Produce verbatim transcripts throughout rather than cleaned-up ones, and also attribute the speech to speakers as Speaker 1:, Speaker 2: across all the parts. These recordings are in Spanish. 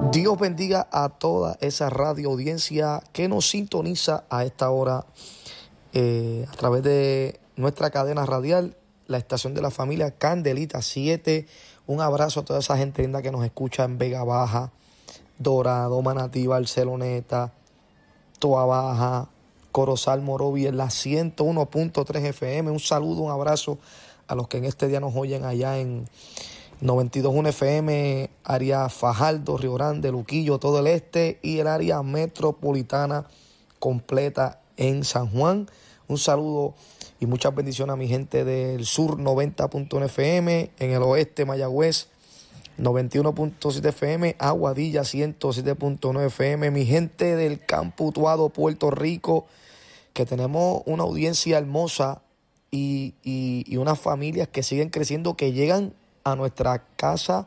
Speaker 1: Dios bendiga a toda esa radio audiencia que nos sintoniza a esta hora eh, a través de nuestra cadena radial, la estación de la familia Candelita siete. Un abrazo a toda esa gente linda que nos escucha en Vega Baja, Dorado, Manatí, Barceloneta, Toa Baja, Corozal, Morovi, en la ciento uno punto tres F M. Un saludo, un abrazo a los que en este día nos oyen allá en noventa y dos punto uno F M, área Fajardo, Río Grande, Luquillo, todo el este y el área metropolitana completa en San Juan. Un saludo y muchas bendiciones a mi gente del sur noventa punto uno F M, en el oeste Mayagüez noventa y uno punto siete F M, Aguadilla ciento siete punto nueve F M, mi gente del Campo Utuado, Puerto Rico, que tenemos una audiencia hermosa y, y, y unas familias que siguen creciendo, que llegan a nuestra casa,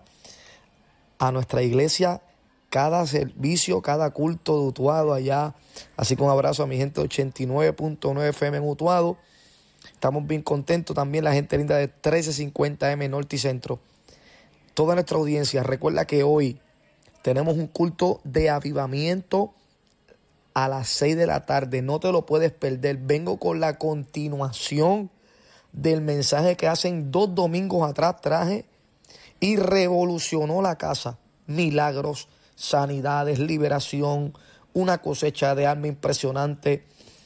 Speaker 1: a nuestra iglesia, cada servicio, cada culto de Utuado allá. Así que un abrazo a mi gente de ochenta y nueve punto nueve F M en Utuado. Estamos bien contentos también, la gente linda de trece cincuenta M Norte y Centro. Toda nuestra audiencia, recuerda que hoy tenemos un culto de avivamiento a las seis de la tarde. No te lo puedes perder. Vengo con la continuación del mensaje que hacen dos domingos atrás traje y revolucionó la casa. Milagros, sanidades, liberación, una cosecha de alma impresionante.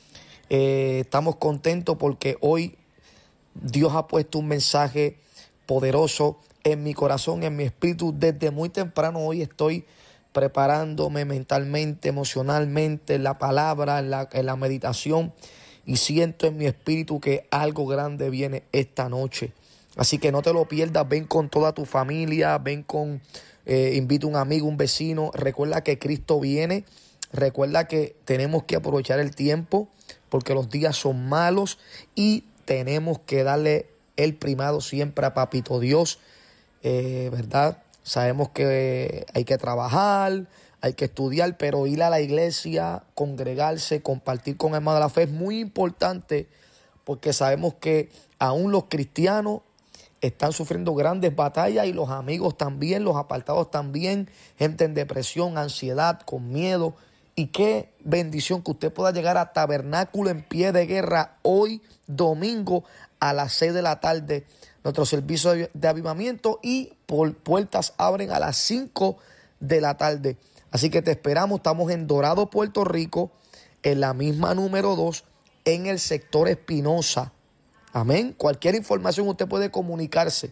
Speaker 1: Eh, estamos contentos porque hoy Dios ha puesto un mensaje poderoso en mi corazón, en mi espíritu. Desde muy temprano hoy estoy preparándome mentalmente, emocionalmente, en la palabra, en la, en la meditación, y siento en mi espíritu que algo grande viene esta noche. Así que no te lo pierdas, ven con toda tu familia, ven con, eh, invita a un amigo, un vecino. Recuerda que Cristo viene, recuerda que tenemos que aprovechar el tiempo porque los días son malos y tenemos que darle el primado siempre a Papito Dios, eh, ¿verdad? Sabemos que hay que trabajar, hay que estudiar, pero ir a la iglesia, congregarse, compartir con hermanos de la fe es muy importante, porque sabemos que aún los cristianos están sufriendo grandes batallas y los amigos también, los apartados también, gente en depresión, ansiedad, con miedo. Y qué bendición que usted pueda llegar a Tabernáculo en Pie de Guerra hoy domingo a las seis de la tarde. Nuestro servicio de avivamiento y por puertas abren a las cinco de la tarde. Así que te esperamos. Estamos en Dorado, Puerto Rico, en la misma número dos, en el sector Espinosa. Amén. Cualquier información usted puede comunicarse